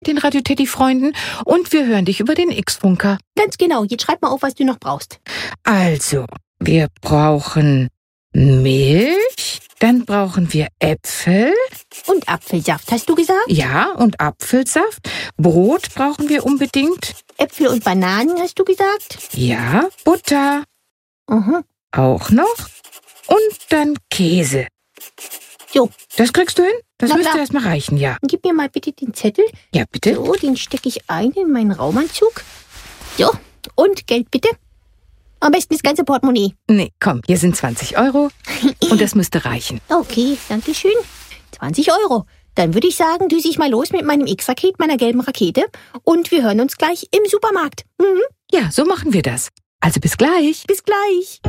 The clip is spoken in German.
den Radio Teddy Freunden und wir hören dich über den X-Funker. Ganz genau. Jetzt schreib mal auf, was du noch brauchst. Also, wir brauchen Milch, dann brauchen wir Äpfel. Und Apfelsaft, hast du gesagt? Ja, und Apfelsaft. Brot brauchen wir unbedingt. Äpfel und Bananen, hast du gesagt? Ja, Butter Aha. auch noch. Und dann Käse. So, Das kriegst du hin? Das Na müsste klar. erstmal reichen, ja. dann gib mir mal bitte den Zettel. Ja, bitte. So, den stecke ich ein in meinen Raumanzug. So, und Geld bitte. Am besten das ganze Portemonnaie. Nee, komm, hier sind 20 € und das müsste reichen. Okay, danke schön. 20 €. Dann würde ich sagen, düse ich mal los mit meinem X-Raket, meiner gelben Rakete. Und wir hören uns gleich im Supermarkt. Ja, so machen wir das. Also bis gleich. Bis gleich.